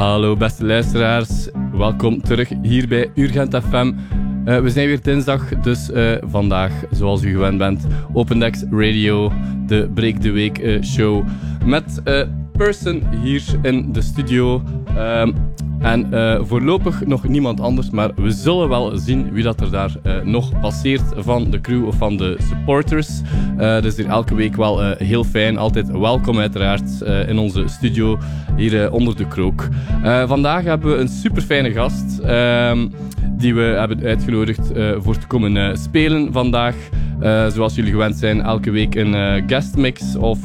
Hallo beste luisteraars, welkom terug hier bij Urgent FM. We zijn weer dinsdag, dus vandaag, zoals u gewend bent, Open Decks Radio, de Break the Week show met Person hier in de studio. En voorlopig nog niemand anders, maar we zullen wel zien wie dat er daar nog passeert van de crew of van de supporters. Dat is hier elke week wel heel fijn. Altijd welkom uiteraard in onze studio hier onder de krook. Vandaag hebben we een super fijne gast die we hebben uitgenodigd voor te komen spelen vandaag. Zoals jullie gewend zijn, elke week een guestmix of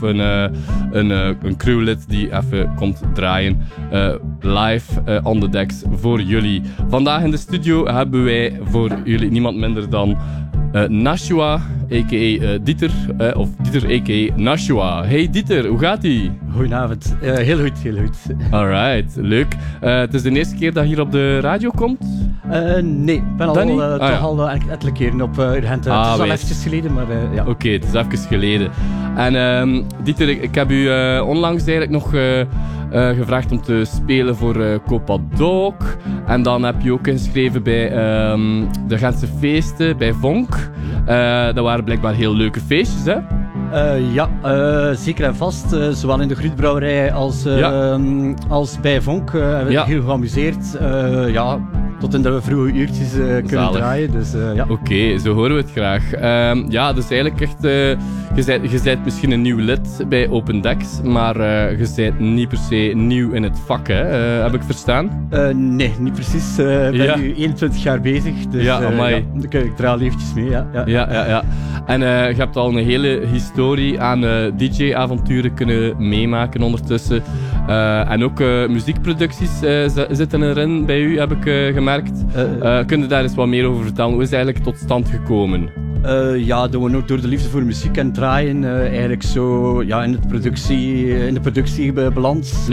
een crewlid die even komt draaien live on the decks voor jullie. Vandaag in de studio hebben wij voor jullie niemand minder dan Nashua, a.k.a. Dieter, of Dieter, a.k.a. Nashua. Hey Dieter, hoe gaat-ie? Goedenavond. Heel goed, heel goed. Alright, leuk. Het is de eerste keer dat je hier op de radio komt? Nee, ik ben al enkele keren op Urgent. Het is al eventjes geleden, maar ja. Oké, het is even geleden. En Dieter, ik heb u onlangs eigenlijk nog gevraagd om te spelen voor Copa Doc. En dan heb je ook ingeschreven bij de Gentse feesten, bij Vonk. Dat waren blijkbaar heel leuke feestjes, hè? Ja, zeker en vast. Zowel in de Grootbrouwerij als bij Vonk hebben we heel geamuseerd. Tot in de vroege uurtjes kunnen draaien. Dus, ja. Oké, zo horen we het graag. Dus eigenlijk echt... Je bent misschien een nieuw lid bij Open Decks, maar je bent niet per se nieuw in het vak, hè? Heb ik verstaan? Nee, niet precies. Ik ben nu 21 jaar bezig, dus ik draai al eventjes mee. Ja. En je hebt al een hele historie aan DJ-avonturen kunnen meemaken ondertussen. En ook muziekproducties zitten erin bij u, heb ik gemerkt. Kun je daar eens wat meer over vertellen? Hoe is het eigenlijk tot stand gekomen? Door de liefde voor muziek en draaien eigenlijk zo in de productie beland.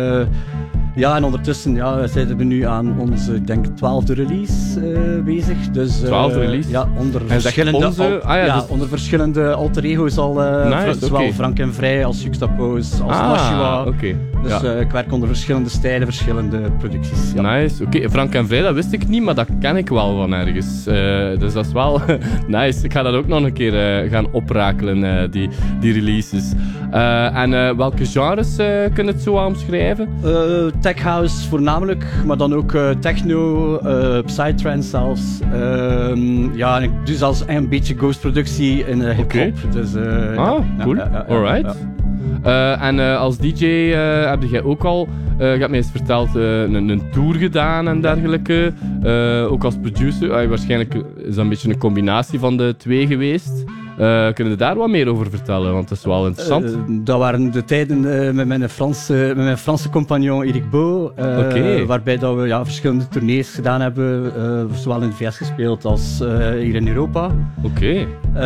Ja. En ondertussen zijn we nu aan onze, ik denk, 12e release bezig. Dus, 12e release? Ja, onder verschillende alter ego's al. Zowel Frank en Vrij als Juxtapose, als Nashua. Okay. Dus ik werk onder verschillende stijlen, verschillende producties. Ja. Nice, oké. Frank en Vrij, dat wist ik niet, maar dat ken ik wel van ergens. Dus dat is wel nice. Ik ga dat ook nog een keer gaan oprakelen, die releases. En welke genres kun je het zo omschrijven? Tech house voornamelijk, maar dan ook techno, psytrance zelfs. En ik doe zelfs een beetje ghost-productie in hip-hop. Dus, cool. Alright. En als DJ heb jij ook al, je hebt mij eens verteld, een tour gedaan en dergelijke. Ook als producer. Waarschijnlijk is dat een beetje een combinatie van de twee geweest. Kunnen we daar wat meer over vertellen? Want dat is wel interessant. Dat waren de tijden met mijn Franse compagnon Eric Beau. Waarbij dat we verschillende tournees gedaan hebben. Zowel in de VS gespeeld als hier in Europa. Oké.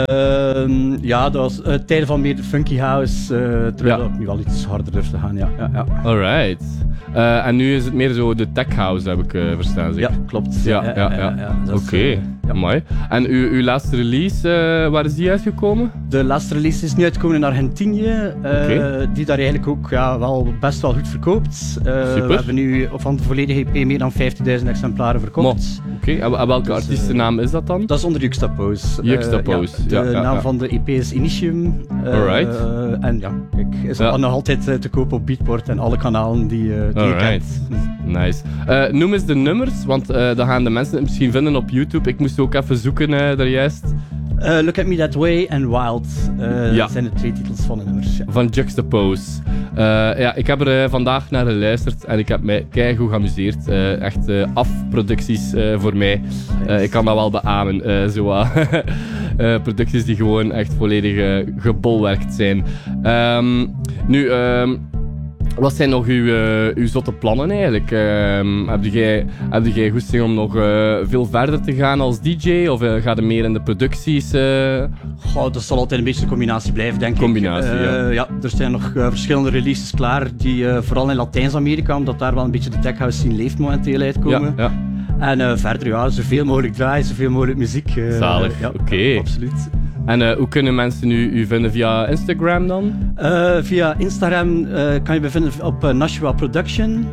Dat was tijden van meer de funky house. Terwijl ik nu wel iets harder durf te gaan. Ja. Alright. En nu is het meer zo de tech house, heb ik verstaan. Zeg. Ja, klopt. Oké. Mooi. En uw laatste release, waar is die uitgekomen? De laatste release is nu uitgekomen in Argentinië. Die daar eigenlijk ook best wel goed verkoopt. Super. We hebben nu van de volledige EP meer dan 50.000 exemplaren verkocht. Oké. En welke artiestennaam is dat dan? Dat is onder Juxtapose. Juxtapose. De naam van de EP is Initium. Alright. En is nog altijd te koop op Beatport en alle kanalen die je kent. Nice. Noem eens de nummers, want dan gaan de mensen het misschien vinden op YouTube. Ik moest ook even zoeken daar juist. Look at Me That Way en Wild zijn de twee titels van de nummers. Ja. Van Juxtapose. Ik heb er vandaag naar geluisterd en ik heb mij keigoed geamuseerd. Echt afproducties voor mij. Ik kan dat wel beamen. Producties die gewoon echt volledig gebolwerkt zijn. Wat zijn nog uw zotte plannen eigenlijk? Heb jij goesting om nog veel verder te gaan als DJ? Of ga je meer in de producties? Dat zal altijd een beetje een combinatie blijven, denk ik. Er zijn nog verschillende releases klaar die vooral in Latijns-Amerika, omdat daar wel een beetje de tech house scene leeft momenteel uitkomen. Ja. En verder, zoveel mogelijk draaien, zoveel mogelijk muziek. Zalig, oké. Absoluut. En hoe kunnen mensen u vinden via Instagram dan? Via Instagram kan je me vinden op Nashua Production.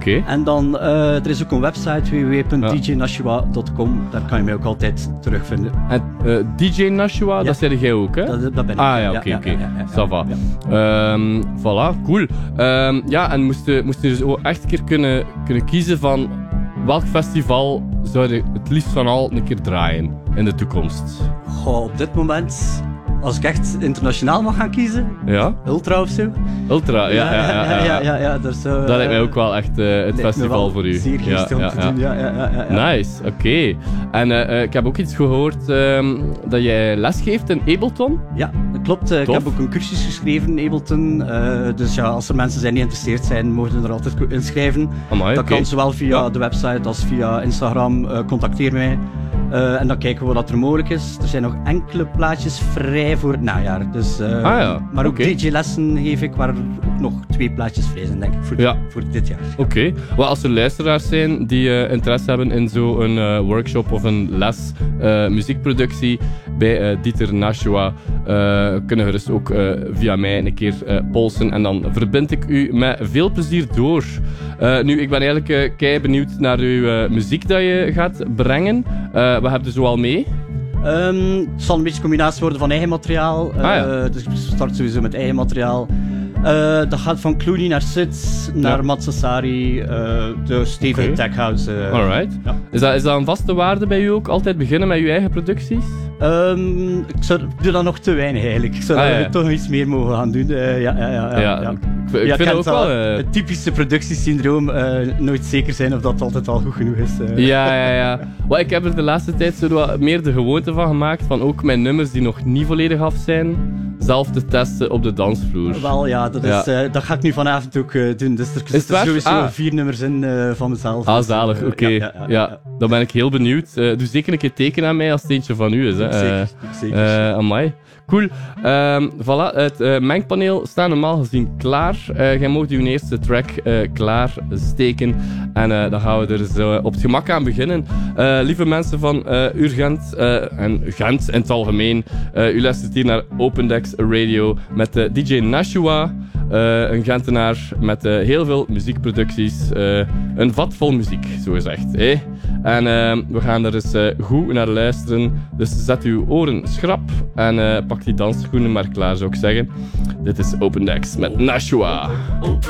Oké. En dan, er is ook een website, www.djnashua.com. Daar kan je mij ook altijd terugvinden. En DJ Nashua, dat zei jij ook, hè? Dat ben ik. Ja, oké. Ça va. Voilà, cool. En moest je zo echt een keer kunnen kiezen van welk festival zou je het liefst van al een keer draaien in de toekomst? Goh, op dit moment, als ik echt internationaal mag gaan kiezen, Ultra of zo. Ultra, ja. Dus, dat lijkt mij ook wel echt het festival voor u. Zeer geestig om te doen, ja. Nice, oké. En ik heb ook iets gehoord dat jij lesgeeft in Ableton. Ja, dat klopt. Ik heb ook een cursus geschreven in Ableton. Dus ja, als er mensen zijn die geïnteresseerd zijn, mogen er altijd inschrijven. Dat kan zowel via de website als via Instagram. Contacteer mij. En dan kijken we wat er mogelijk is. Er zijn nog enkele plaatjes vrij voor het najaar. Dus, maar ook DJ-lessen geef ik, waar er ook nog 2 plaatjes vrij zijn, denk ik, voor dit jaar. Oké. Wel, als er luisteraars zijn die interesse hebben in zo'n workshop of een les muziekproductie bij Dieter Nashua, kunnen gerust ook via mij een keer polsen. En dan verbind ik u met veel plezier door. Nu, ik ben eigenlijk kei benieuwd naar uw muziek dat je gaat brengen. Wat heb je zoal mee? Het zal een beetje een combinatie worden van eigen materiaal. Dus ik start sowieso met eigen materiaal. Dat gaat van Clooney naar Sid, naar Matsasari, de stevige tech house. Alright. Ja. Is dat een vaste waarde bij u ook? Altijd beginnen met uw eigen producties? Ik doe dat nog te weinig eigenlijk. Ik zou daar toch nog iets meer mogen gaan doen. Ik vind ook wel... Het typische productiesyndroom, nooit zeker zijn of dat altijd al goed genoeg is. Ja. Well, ik heb er de laatste tijd zo wat meer de gewoonte van gemaakt, van ook mijn nummers die nog niet volledig af zijn, zelf te testen op de dansvloer. Wel ja, dat ga ik nu vanavond ook doen. Dus er zitten sowieso 4 nummers in van mezelf. Zalig, oké. Dan ben ik heel benieuwd. Doe zeker een keer teken aan mij als het eentje van u is. Hè. Zeker. Amai. Cool. Voilà, het mengpaneel staat normaal gezien klaar. Jij mag uw eerste track klaar steken. En dan gaan we er zo op het gemak aan beginnen. Lieve mensen van Urgent en Gent in het algemeen. U luistert hier naar Opendex Radio met DJ Nashua. Een Gentenaar met heel veel muziekproducties. Een vat vol muziek, zo gezegd. En we gaan er eens goed naar luisteren. Dus zet uw oren schrap en pak die dansschoenen maar klaar, zou ik zeggen. Dit is Opendex met Nashua.